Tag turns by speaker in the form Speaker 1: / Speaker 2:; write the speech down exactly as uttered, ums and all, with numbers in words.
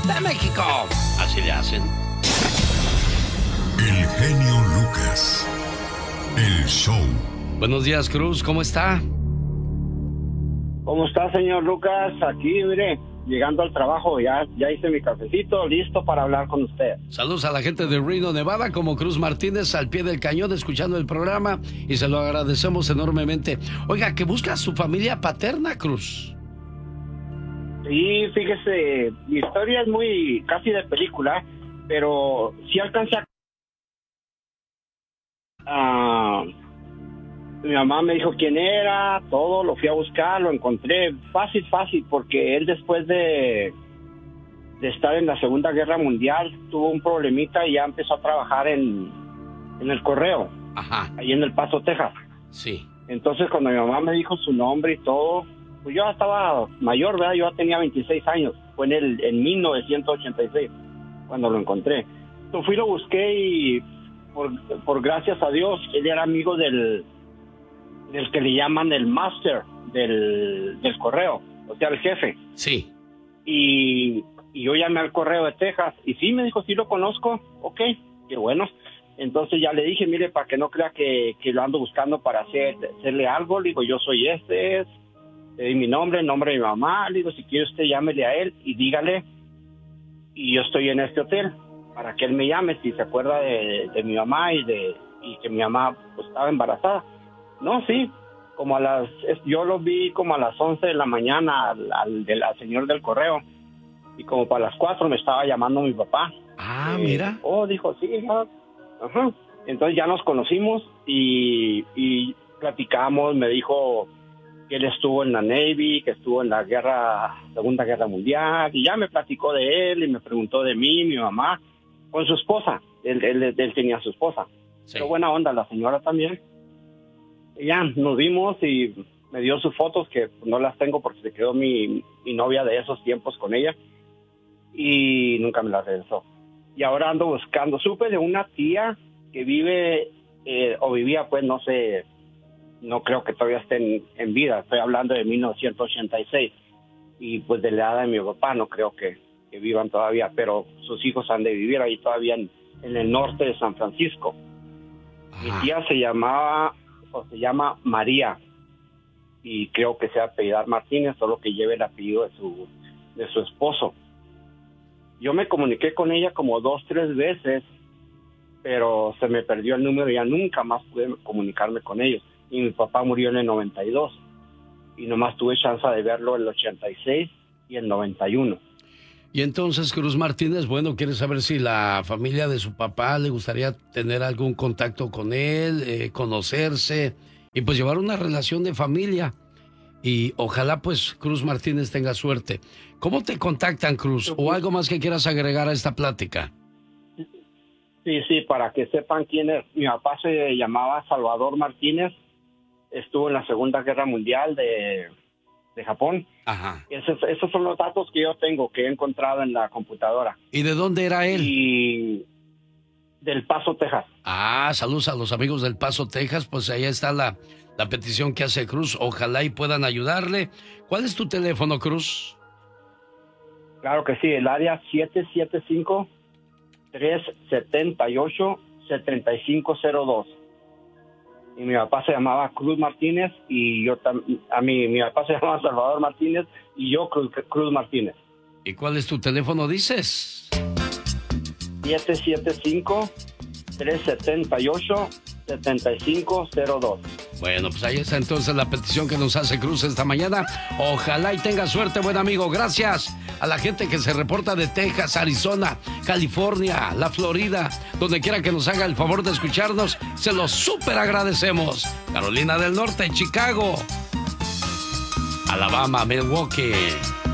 Speaker 1: de México. Así le hacen.
Speaker 2: El genio Lucas. El show.
Speaker 1: Buenos días, Cruz, ¿cómo está?
Speaker 3: ¿Cómo está, señor Lucas? Aquí, mire, llegando al trabajo, ya, ya hice mi cafecito, listo para hablar con usted.
Speaker 1: Saludos a la gente de Reno, Nevada, como Cruz Martínez, al pie del cañón, escuchando el programa, y se lo agradecemos enormemente. Oiga, que busca a su familia paterna, Cruz.
Speaker 3: Sí, fíjese, mi historia es muy, casi de película, pero sí alcancé a... Ah, mi mamá me dijo quién era, todo, lo fui a buscar, lo encontré fácil, fácil, porque él después de, de estar en la Segunda Guerra Mundial tuvo un problemita y ya empezó a trabajar en, en el correo,
Speaker 1: Ajá.
Speaker 3: ahí en El Paso, Texas.
Speaker 1: Sí.
Speaker 3: Entonces cuando mi mamá me dijo su nombre y todo, pues yo ya estaba mayor, ¿verdad? Yo ya tenía veintiséis años, fue en, el, en mil novecientos ochenta y seis cuando lo encontré. Entonces fui, lo busqué y por, por gracias a Dios, él era amigo del... del que le llaman el master del, del correo, o sea, el jefe.
Speaker 1: Sí.
Speaker 3: Y, y yo llamé al correo de Texas, y sí, me dijo, sí lo conozco, ok, qué bueno. Entonces ya le dije, mire, para que no crea que, que lo ando buscando para hacer, hacerle algo, le digo, yo soy este, es, le di mi nombre, el nombre de mi mamá, le digo, si quiere usted llámele a él y dígale, y yo estoy en este hotel, para que él me llame, si se acuerda de, de mi mamá y de y que mi mamá pues estaba embarazada. No, sí, como a las, yo lo vi como a las once de la mañana al, al, del, al señor del correo, y como para las cuatro me estaba llamando mi papá.
Speaker 1: Ah,
Speaker 3: eh,
Speaker 1: mira.
Speaker 3: Oh, dijo, sí, ya. Ajá. Entonces ya nos conocimos y, y platicamos, me dijo que él estuvo en la Navy, que estuvo en la guerra, Segunda Guerra Mundial, y ya me platicó de él y me preguntó de mí, mi mamá, con su esposa, él, él, él tenía su esposa. Sí. Pero buena onda, la señora también. Y ya nos vimos y me dio sus fotos, que no las tengo porque se quedó mi, mi novia de esos tiempos con ella y nunca me las regresó. Y ahora ando buscando, supe de una tía que vive, eh, o vivía pues no sé, no creo que todavía esté en, en vida, estoy hablando de mil novecientos ochenta y seis, y pues de la edad de mi papá no creo que, que vivan todavía, pero sus hijos han de vivir ahí todavía en, en el norte de San Francisco. Ajá. Mi tía se llamaba... o se llama María, y creo que sea apellidar Martínez, solo que lleve el apellido de su de su esposo. Yo me comuniqué con ella como dos, tres veces, pero se me perdió el número y ya nunca más pude comunicarme con ellos. Y mi papá murió en el noventa y dos, y nomás tuve chance de verlo en el ochenta y seis y el noventa y uno.
Speaker 1: Y entonces, Cruz Martínez, bueno, quiere saber si la familia de su papá le gustaría tener algún contacto con él, eh, conocerse y pues llevar una relación de familia. Y ojalá pues Cruz Martínez tenga suerte. ¿Cómo te contactan, Cruz? ¿O algo más que quieras agregar a esta plática?
Speaker 3: Sí, sí, para que sepan quién es. Mi papá se llamaba Salvador Martínez, estuvo en la Segunda Guerra Mundial de... de Japón.
Speaker 1: Ajá.
Speaker 3: Esos, esos son los datos que yo tengo, que he encontrado en la computadora.
Speaker 1: ¿Y de dónde era él?
Speaker 3: Y del Paso, Texas.
Speaker 1: Ah, saludos a los amigos del Paso, Texas. Pues ahí está la, la petición que hace Cruz. Ojalá y puedan ayudarle. ¿Cuál es tu teléfono, Cruz?
Speaker 3: Claro que sí, el área siete siete cinco, tres siete ocho, siete cinco cero dos. Y mi papá se llamaba Cruz Martínez, y yo también, a mí, mi papá se llamaba Salvador Martínez, y yo Cruz, Cruz Martínez.
Speaker 1: ¿Y cuál es tu teléfono, dices?
Speaker 3: siete siete cinco, tres siete ocho, siete cinco cero dos.
Speaker 1: Bueno, pues ahí está entonces la petición que nos hace Cruz esta mañana. Ojalá y tenga suerte, buen amigo. Gracias a la gente que se reporta de Texas, Arizona, California, la Florida, donde quiera que nos haga el favor de escucharnos, se los súper agradecemos. Carolina del Norte, Chicago, Alabama, Milwaukee,